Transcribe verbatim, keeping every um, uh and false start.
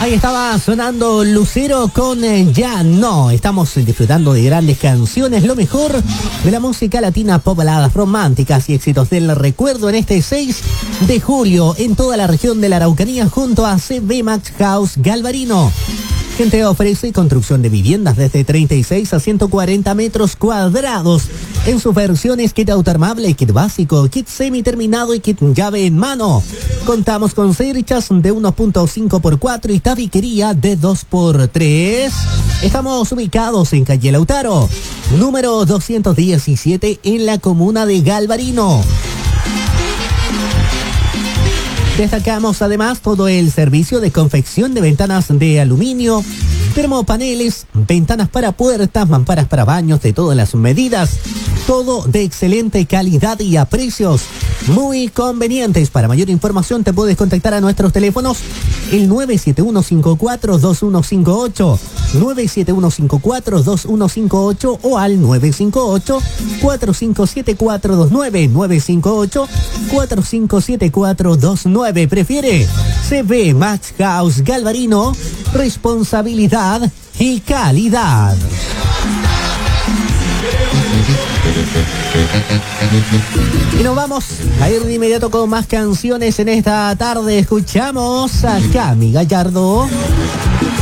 Ahí estaba sonando Lucero con eh, Ya No. Estamos disfrutando de grandes canciones, lo mejor de la música latina, pop, baladas románticas y éxitos del recuerdo en este seis de julio en toda la región de la Araucanía junto a C B Max House Galvarino. Gente ofrece construcción de viviendas desde treinta y seis a ciento cuarenta metros cuadrados en sus versiones kit autoarmable, kit básico, kit semi-terminado y kit llave en mano. Contamos con cerchas de uno punto cinco por cuatro y tabiquería de dos por tres. Estamos ubicados en calle Lautaro, número doscientos diecisiete en la comuna de Galvarino. Destacamos además todo el servicio de confección de ventanas de aluminio, termopaneles, ventanas para puertas, mamparas para baños de todas las medidas. Todo de excelente calidad y a precios muy convenientes. Para mayor información te puedes contactar a nuestros teléfonos el nueve siete uno cinco cuatro dos uno cinco ocho, nueve siete uno cinco cuatro dos uno cinco ocho o al nueve cinco ocho cuatro cinco siete cuatro dos nueve, nueve cinco ocho cuatro cinco siete cuatro dos nueve. Prefiere C B Max House Galvarino, responsabilidad y calidad. Y nos vamos a ir de inmediato con más canciones en esta tarde. Escuchamos a Cami Gallardo.